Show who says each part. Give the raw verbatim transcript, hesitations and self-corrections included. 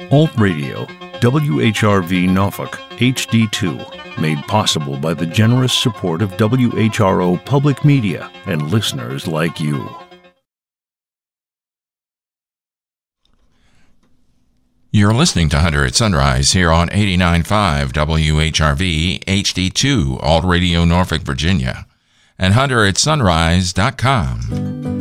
Speaker 1: Alt Radio, W H R V Norfolk, H D two, made possible by the generous support of W H R O Public Media and listeners like you.
Speaker 2: You're listening to Hunter at Sunrise here on eighty-nine point five W H R V H D two, Alt Radio Norfolk, Virginia, and hunter at sunrise dot com.